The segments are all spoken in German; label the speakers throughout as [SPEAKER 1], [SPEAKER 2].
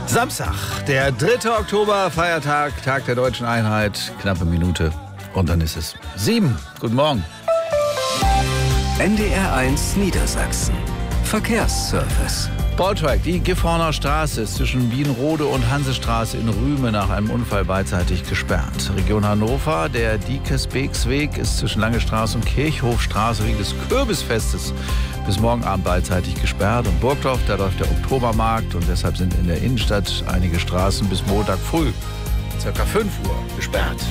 [SPEAKER 1] Samstag, der 3. Oktober, Feiertag, Tag der Deutschen Einheit. Knappe Minute und dann ist es 7. Guten Morgen.
[SPEAKER 2] NDR1 Niedersachsen. Verkehrsservice.
[SPEAKER 1] Braunschweig, die Gifhorner Straße ist zwischen Wienrode und Hansestraße in Rüme nach einem Unfall beidseitig gesperrt. Region Hannover, der Diekesbeeksweg ist zwischen Lange Straße und Kirchhofstraße wegen des Kürbisfestes bis morgen Abend beidseitig gesperrt. Und Burgdorf, da läuft der Oktobermarkt und deshalb sind in der Innenstadt einige Straßen bis Montag früh, ca. 5 Uhr, gesperrt.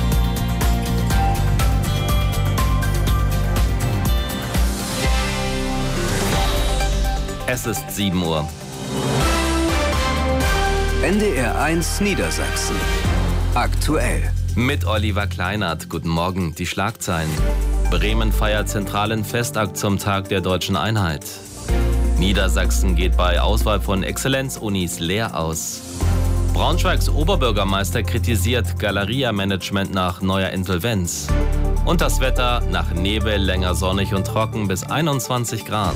[SPEAKER 3] Es ist 7 Uhr.
[SPEAKER 2] NDR1 Niedersachsen. Aktuell.
[SPEAKER 3] Mit Oliver Kleinert. Guten Morgen. Die Schlagzeilen. Bremen feiert zentralen Festakt zum Tag der Deutschen Einheit. Niedersachsen geht bei Auswahl von Exzellenzunis leer aus. Braunschweigs Oberbürgermeister kritisiert Galeria-Management nach neuer Insolvenz. Und das Wetter: nach Nebel länger sonnig und trocken bis 21 Grad.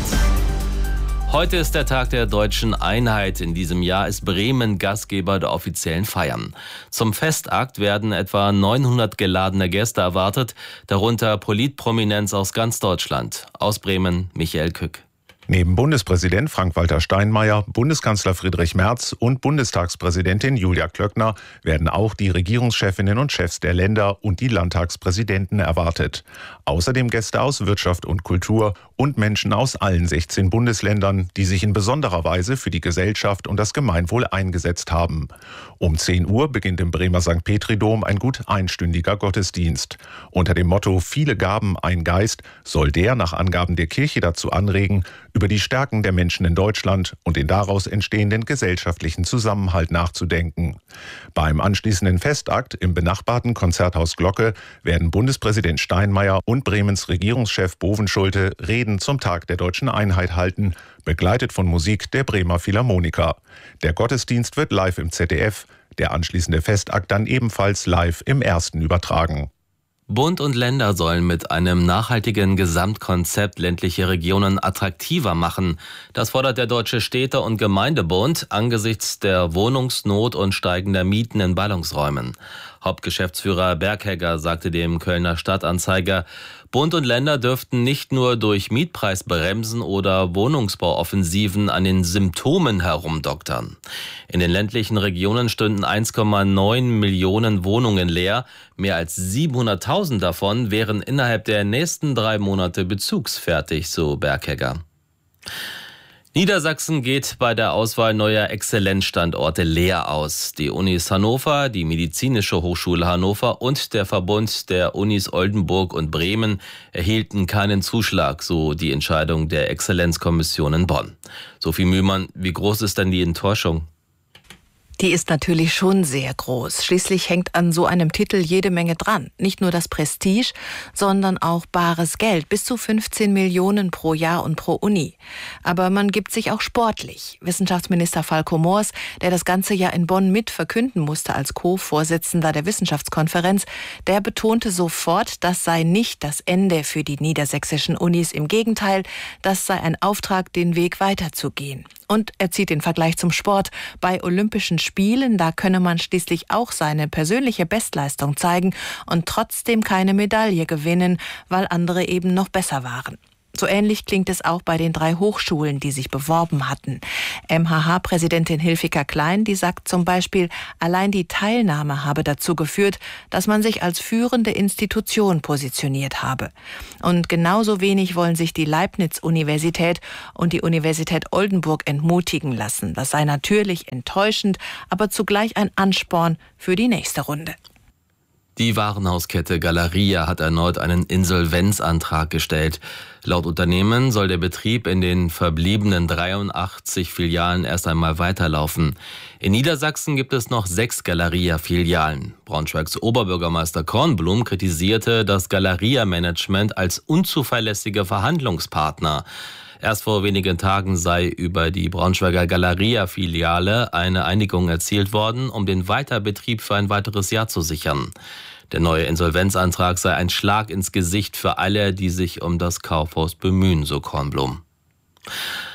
[SPEAKER 3] Heute ist der Tag der Deutschen Einheit. In diesem Jahr ist Bremen Gastgeber der offiziellen Feiern. Zum Festakt werden etwa 900 geladene Gäste erwartet, darunter Politprominenz aus ganz Deutschland. Aus Bremen, Michael Kück.
[SPEAKER 4] Neben Bundespräsident Frank-Walter Steinmeier, Bundeskanzler Friedrich Merz und Bundestagspräsidentin Julia Klöckner werden auch die Regierungschefinnen und Chefs der Länder und die Landtagspräsidenten erwartet. Außerdem Gäste aus Wirtschaft und Kultur und Menschen aus allen 16 Bundesländern, die sich in besonderer Weise für die Gesellschaft und das Gemeinwohl eingesetzt haben. Um 10 Uhr beginnt im Bremer St. Petri-Dom ein gut einstündiger Gottesdienst. Unter dem Motto »Viele Gaben, ein Geist« soll der nach Angaben der Kirche dazu anregen, über die Stärken der Menschen in Deutschland und den daraus entstehenden gesellschaftlichen Zusammenhalt nachzudenken. Beim anschließenden Festakt im benachbarten Konzerthaus Glocke werden Bundespräsident Steinmeier und Bremens Regierungschef Bovenschulte Reden zum Tag der Deutschen Einheit halten, begleitet von Musik der Bremer Philharmoniker. Der Gottesdienst wird live im ZDF, der anschließende Festakt dann ebenfalls live im Ersten übertragen.
[SPEAKER 3] Bund und Länder sollen mit einem nachhaltigen Gesamtkonzept ländliche Regionen attraktiver machen. Das fordert der Deutsche Städte- und Gemeindebund angesichts der Wohnungsnot und steigender Mieten in Ballungsräumen. Hauptgeschäftsführer Berghegger sagte dem Kölner Stadtanzeiger, Bund und Länder dürften nicht nur durch Mietpreisbremsen oder Wohnungsbauoffensiven an den Symptomen herumdoktern. In den ländlichen Regionen stünden 1,9 Millionen Wohnungen leer. Mehr als 700.000 davon wären innerhalb der nächsten 3 Monate bezugsfertig, so Berghegger. Niedersachsen geht bei der Auswahl neuer Exzellenzstandorte leer aus. Die Unis Hannover, die Medizinische Hochschule Hannover und der Verbund der Unis Oldenburg und Bremen erhielten keinen Zuschlag, so die Entscheidung der Exzellenzkommission in Bonn. Sophie Mühlmann, wie groß ist denn die Enttäuschung?
[SPEAKER 5] Die ist natürlich schon sehr groß. Schließlich hängt an so einem Titel jede Menge dran. Nicht nur das Prestige, sondern auch bares Geld. Bis zu 15 Millionen pro Jahr und pro Uni. Aber man gibt sich auch sportlich. Wissenschaftsminister Falco Moors, der das ganze Jahr in Bonn mit verkünden musste als Co-Vorsitzender der Wissenschaftskonferenz, der betonte sofort, das sei nicht das Ende für die niedersächsischen Unis. Im Gegenteil, das sei ein Auftrag, den Weg weiterzugehen. Und er zieht den Vergleich zum Sport. Bei Olympischen Spielen, da könne man schließlich auch seine persönliche Bestleistung zeigen und trotzdem keine Medaille gewinnen, weil andere eben noch besser waren. So ähnlich klingt es auch bei den 3 Hochschulen, die sich beworben hatten. MHH-Präsidentin Hilfika Klein, die sagt zum Beispiel, allein die Teilnahme habe dazu geführt, dass man sich als führende Institution positioniert habe. Und genauso wenig wollen sich die Leibniz-Universität und die Universität Oldenburg entmutigen lassen. Das sei natürlich enttäuschend, aber zugleich ein Ansporn für die nächste Runde.
[SPEAKER 3] Die Warenhauskette Galeria hat erneut einen Insolvenzantrag gestellt. Laut Unternehmen soll der Betrieb in den verbliebenen 83 Filialen erst einmal weiterlaufen. In Niedersachsen gibt es noch 6 Galeria-Filialen. Braunschweigs Oberbürgermeister Kornblum kritisierte das Galeria-Management als unzuverlässige Verhandlungspartner. Erst vor wenigen Tagen sei über die Braunschweiger Galeria-Filiale eine Einigung erzielt worden, um den Weiterbetrieb für ein weiteres Jahr zu sichern. Der neue Insolvenzantrag sei ein Schlag ins Gesicht für alle, die sich um das Kaufhaus bemühen, so Kornblum.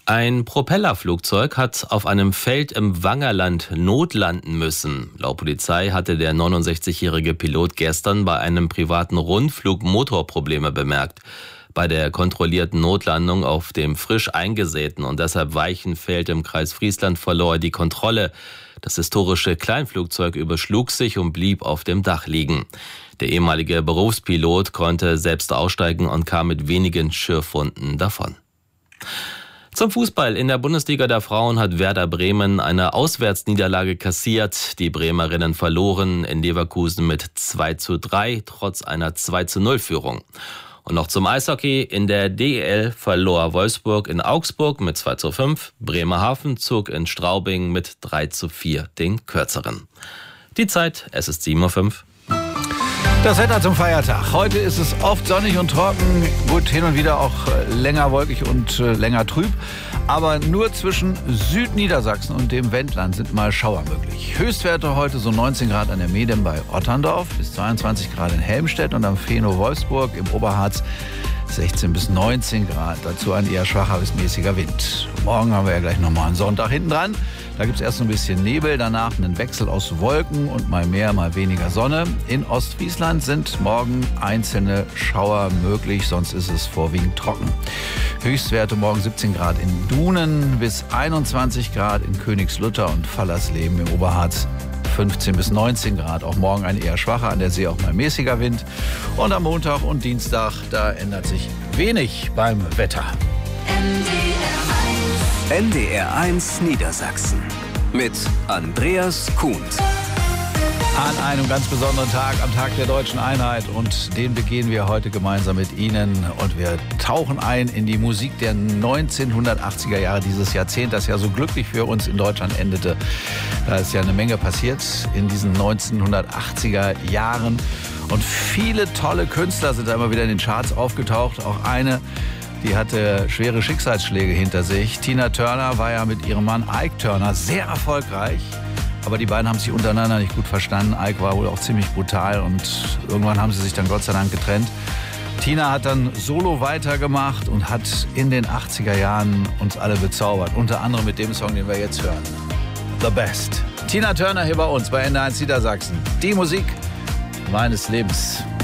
[SPEAKER 3] Ein Propellerflugzeug hat auf einem Feld im Wangerland notlanden müssen. Laut Polizei hatte der 69-jährige Pilot gestern bei einem privaten Rundflug Motorprobleme bemerkt. Bei der kontrollierten Notlandung auf dem frisch eingesäten und deshalb weichen Feld im Kreis Friesland verlor er die Kontrolle. Das historische Kleinflugzeug überschlug sich und blieb auf dem Dach liegen. Der ehemalige Berufspilot konnte selbst aussteigen und kam mit wenigen Schürfwunden davon. Zum Fußball. In der Bundesliga der Frauen hat Werder Bremen eine Auswärtsniederlage kassiert. Die Bremerinnen verloren in Leverkusen mit 2:3, trotz einer 2:0-Führung. Und noch zum Eishockey. In der DEL verlor Wolfsburg in Augsburg mit 2:5. Bremerhaven zog in Straubing mit 3:4 den kürzeren. Die Zeit, es ist 7:05 Uhr.
[SPEAKER 1] Das Wetter zum Feiertag. Heute ist es oft sonnig und trocken, gut hin und wieder auch länger wolkig und länger trüb. Aber nur zwischen Südniedersachsen und dem Wendland sind mal Schauer möglich. Höchstwerte heute so 19 Grad an der Medem bei Otterndorf, bis 22 Grad in Helmstedt und am Fehnow-Wolfsburg im Oberharz 16 bis 19 Grad. Dazu ein eher schwacher bis mäßiger Wind. Morgen haben wir ja gleich nochmal einen Sonntag hinten dran. Da gibt es erst so ein bisschen Nebel, danach einen Wechsel aus Wolken und mal mehr, mal weniger Sonne. In Ostfriesland sind morgen einzelne Schauer möglich, sonst ist es vorwiegend trocken. Höchstwerte morgen 17 Grad in Dunen, bis 21 Grad in Königslutter und Fallersleben im Oberharz. 15 bis 19 Grad. Auch morgen ein eher schwacher, an der See auch mal mäßiger Wind. Und am Montag und Dienstag, da ändert sich wenig beim Wetter.
[SPEAKER 2] NDR1 Niedersachsen mit Andreas Kuhn.
[SPEAKER 1] An einem ganz besonderen Tag, am Tag der Deutschen Einheit, und den begehen wir heute gemeinsam mit Ihnen, und wir tauchen ein in die Musik der 1980er Jahre, dieses Jahrzehnt, das ja so glücklich für uns in Deutschland endete. Da ist ja eine Menge passiert in diesen 1980er Jahren, und viele tolle Künstler sind da immer wieder in den Charts aufgetaucht. Auch eine, die hatte schwere Schicksalsschläge hinter sich. Tina Turner war ja mit ihrem Mann Ike Turner sehr erfolgreich. Aber die beiden haben sich untereinander nicht gut verstanden. Ike war wohl auch ziemlich brutal, und irgendwann haben sie sich dann Gott sei Dank getrennt. Tina hat dann solo weitergemacht und hat in den 80er Jahren uns alle bezaubert. Unter anderem mit dem Song, den wir jetzt hören. The Best. Tina Turner hier bei uns bei NDR1 Niedersachsen. Die Musik meines Lebens.